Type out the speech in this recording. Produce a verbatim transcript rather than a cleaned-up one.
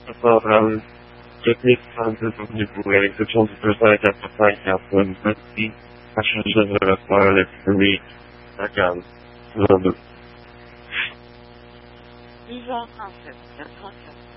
program technique scientific degree, which was presented at the site of one fifty, passages of a pilot to read again. Visual concept, the concept.